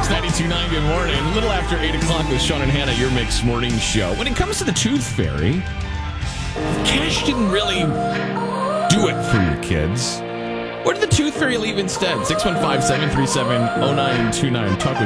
Mix 92.9, good morning. A little after 8 o'clock with Sean and Hannah, your Mix Morning Show. When it comes to the Tooth Fairy, cash didn't really do it for your kids. What did the Tooth Fairy leave instead? 615-737-0929. Talk with